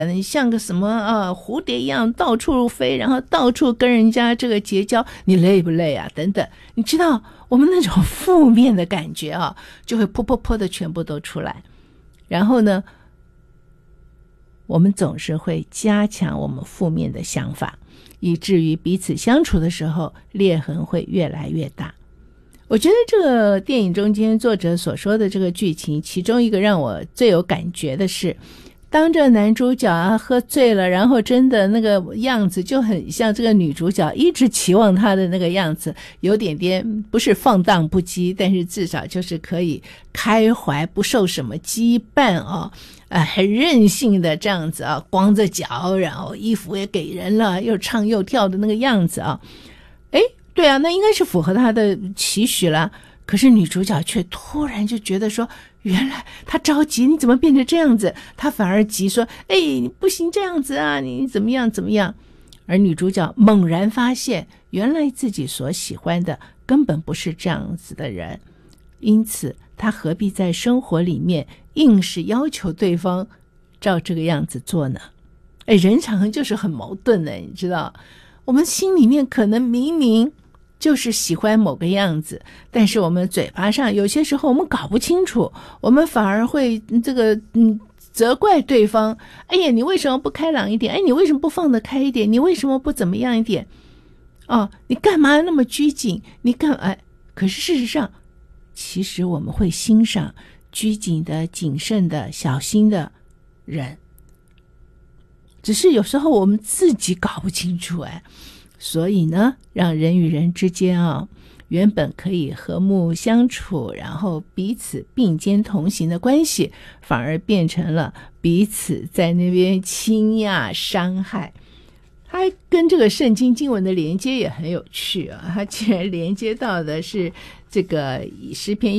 你像个什么蝴蝶一样到处飞，然后到处跟人家这个结交，你累不累啊？等等，你知道我们那种负面的感觉就会噗噗噗的全部都出来。然后呢，我们总是会加强我们负面的想法，以至于彼此相处的时候裂痕会越来越大。我觉得这个电影中间作者所说的这个剧情，其中一个让我最有感觉的是，当这男主角喝醉了，然后真的那个样子就很像这个女主角一直期望他的那个样子，有点点不是放荡不羁，但是至少就是可以开怀不受什么羁绊很任性的这样子光着脚，然后衣服也给人了，又唱又跳的那个样子对啊，那应该是符合他的期许了。可是女主角却突然就觉得说，原来他着急，你怎么变成这样子？他反而急说，你不行这样子啊，你怎么样怎么样？而女主角猛然发现，原来自己所喜欢的根本不是这样子的人，因此她何必在生活里面硬是要求对方照这个样子做呢？人常就是很矛盾的，你知道，我们心里面可能明明就是喜欢某个样子，但是我们嘴巴上有些时候我们搞不清楚，我们反而会责怪对方，你为什么不开朗一点？你为什么不放得开一点？你为什么不怎么样一点？你干嘛那么拘谨？你可是事实上，其实我们会欣赏拘谨的、谨慎的、小心的人，只是有时候我们自己搞不清楚所以呢，让人与人之间原本可以和睦相处，然后彼此并肩同行的关系，反而变成了彼此在那边倾轧伤害。它跟这个圣经经文的连接也很有趣它竟然连接到的是这个诗篇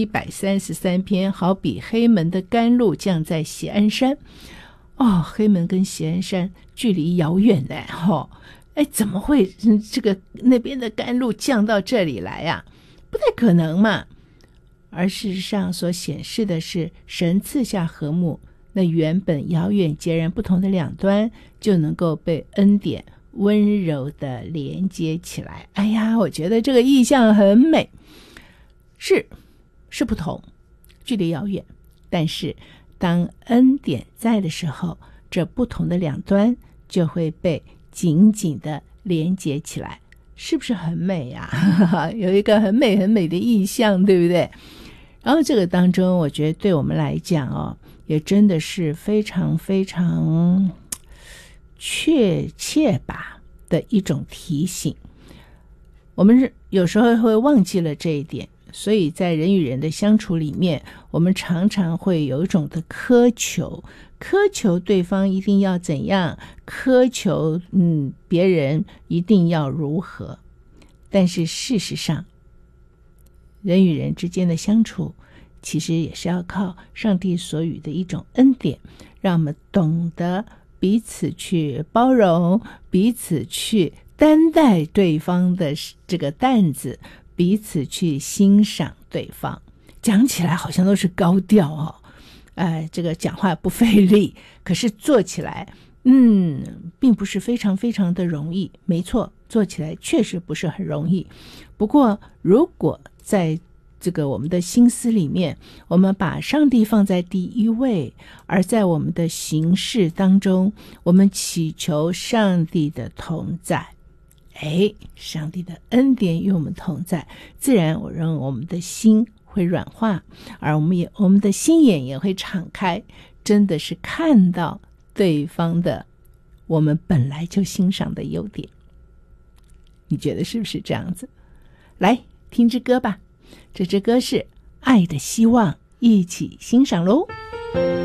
133篇，好比黑门的甘露降在锡安山。黑门跟锡安山距离遥远的怎么会这个那边的甘露降到这里来啊？不太可能嘛。而事实上所显示的是，神赐下和睦，那原本遥远截然不同的两端就能够被恩典温柔的连接起来。我觉得这个意象很美，是不同，距离遥远，但是当恩典在的时候，这不同的两端就会被紧紧的连接起来，是不是很美啊？有一个很美很美的意象，对不对？然后这个当中，我觉得对我们来讲也真的是非常非常确切吧的一种提醒。我们有时候会忘记了这一点，所以在人与人的相处里面，我们常常会有一种的苛求对方一定要怎样，苛求别人一定要如何。但是事实上，人与人之间的相处其实也是要靠上帝所予的一种恩典，让我们懂得彼此去包容，彼此去担待对方的这个担子，彼此去欣赏对方。讲起来好像都是高调这个讲话不费力，可是做起来并不是非常非常的容易。没错，做起来确实不是很容易。不过如果在这个我们的心思里面，我们把上帝放在第一位，而在我们的行事当中，我们祈求上帝的同在，上帝的恩典与我们同在，自然我认为我们的心会软化，而我们的心眼也会敞开，真的是看到对方的我们本来就欣赏的优点。你觉得是不是这样子？来听支歌吧，这支歌是《爱的希望》，一起欣赏喽。